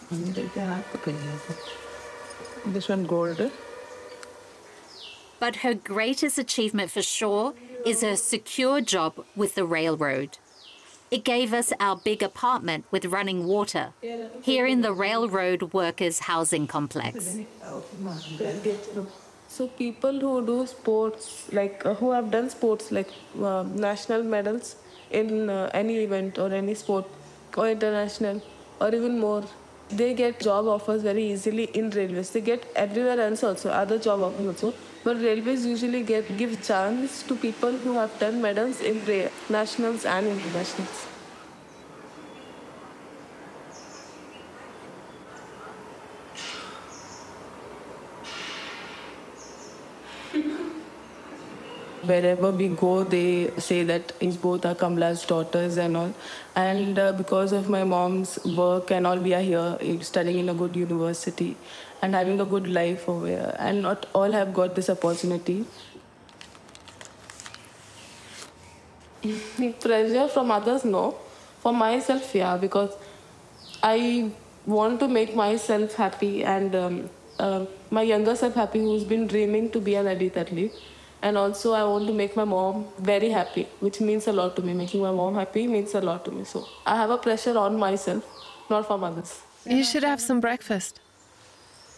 This one gold. But her greatest achievement for sure is her secure job with the railroad. It gave us our big apartment with running water here in the railroad workers' housing complex. So people who do sports, like who have done sports like national medals in any event or any sport or international or even more, they get job offers very easily in railways. They get everywhere else also, other job offers also. But railways usually give chance to people who have done medals in nationals and internationals. Wherever we go, they say that is both are Kamla's daughters and all. And because of my mom's work and all, we are here studying in a good university and having a good life over here. And not all have got this opportunity. Pressure from others, no. For myself, yeah, because I want to make myself happy and my younger self happy who's been dreaming to be an elite athlete. And also, I want to make my mom very happy, which means a lot to me. Making my mom happy means a lot to me. So I have a pressure on myself, not from others. You should have some breakfast.